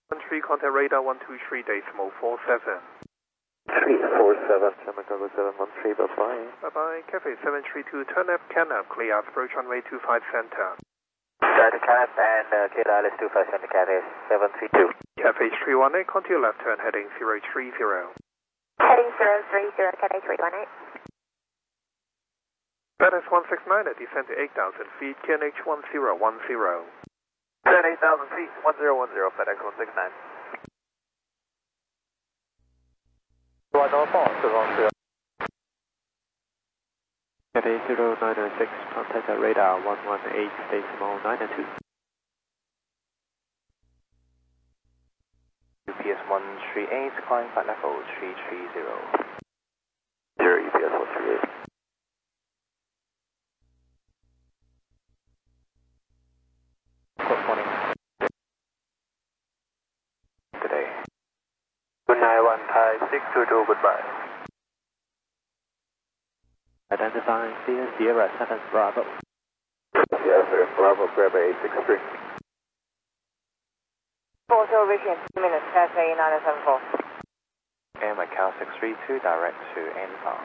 13, contact radar 123, decimal 47. 347, German Cargo 713, bye-bye. Bye-bye, Cafe 732, turn left, Canap, clear approach runway 25 center. Delta Canap and clear ILS 25 center, Cafe 732. Cafe 318, continue left turn heading 030. Heading 030, Cafe 318. FedEx 169 at descent to 8,000 feet, QNH 1010. Descent 8,000 feet, 1010, FedEx 169. Cathay 0996, contact the radar 118, decimal 902. UPS 138, climb flight level 330. 0 UPS 138. Good morning. Today. Good night, 1 Thai 622, goodbye. Identifying Sierra 7 Bravo. Sierra 7 Bravo, grab 863. 40 vision, 2 minutes, Cafe 974. And Macau 632, direct to Anton.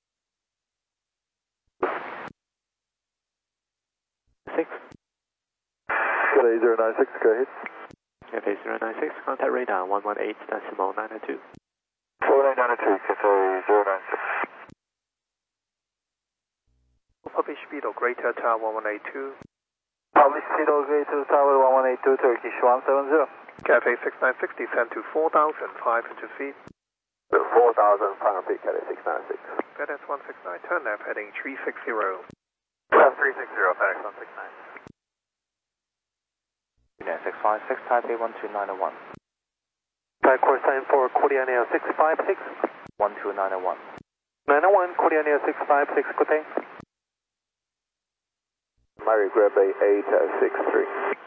6. Cathay 096, go ahead. Cathay 096, contact radar 118, decimal 902. 4992, Cathay 096. Publish speed or greater tower 1182. Publish speed or greater tower 1182, Turkish 170. Cafe 696, descend to 4,500 feet. 4,500 feet, Cathay 696. FedEx 169, turn left heading 360. 360, FedEx 169. Unit 656, Taipei 12901. Flight course time for Korean Air 656. 12901. 901, Korean Air 656, good day. Mary, grab a 863.